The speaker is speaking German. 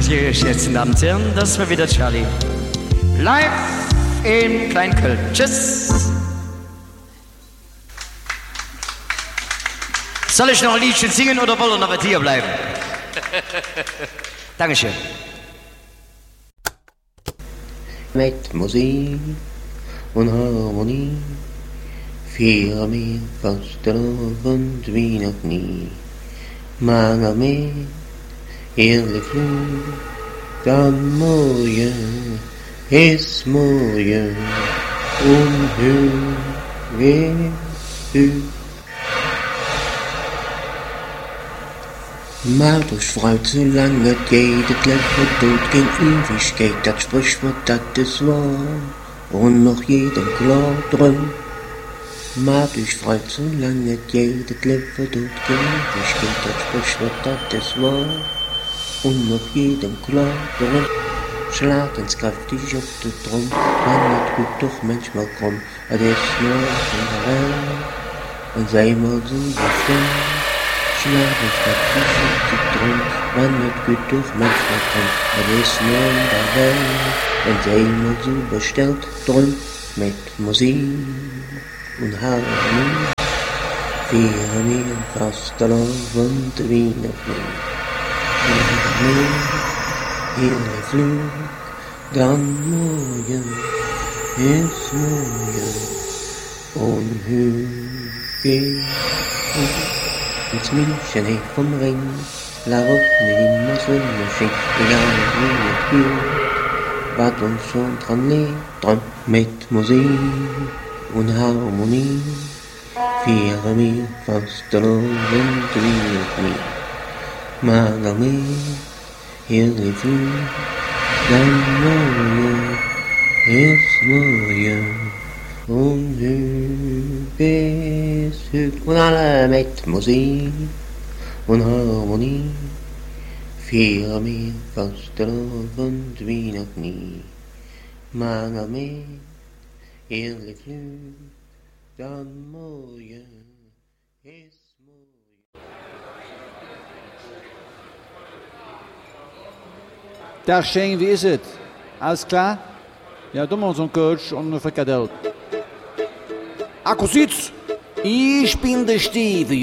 Sehr geschätzten Damen und Herren, das war wieder Charlie. Live in Kleinköln. Tschüss. Soll ich noch ein Liedchen singen oder wollen wir noch hier bleiben? Dankeschön. Mit Musik und Harmonie feiern wir Fastelavond wie noch nie. Mal mehr, ehrlich Flug, dann morgen ist morgen und höher Mal durch Frau zu lange geht, das Leben tot gegen Ewigkeit, das Sprichwort, das ist wahr, und noch jedem klar drum. Mal durch Frau zu lange geht, das Leben tot gegen Ewigkeit, das Sprichwort, das ist wahr, und noch jedem klar drum. Schlag uns kräftig auf den Drum, man wird gut doch manchmal krumm, das ist nur von der Welt, und sei mal so befreit. Schlag uns kräftig auf den Drum, man wird gut doch manchmal krumm, das ist nur in der Welt, und sei mal so bestellt drum, mit Musik und Harmonie. Feiern wir Fastelavond wie noch nie. Hele Flug, dann morgen ist morgen und hügel. Ins München hey vom Ring, la Woche immer Sonne schien, egal wie es geht, was uns schon dran liegt, dran mit Musik und Harmonie. Feiern wir Fastelavond wie noch nie. Mal mehr, hele Flug, dann morgen ist morgen und hügel ist hügel. Und alle mit Musik und Harmonie feiern wir Fastelavond wie noch nie. Mal mehr, hele Flug, dann morgen ist morgen. Dag Shane, wie is het? Alles klar? Ja, doe maar zo'n coach und eine Frikadelle. Akkusiz, ich bin der Steve.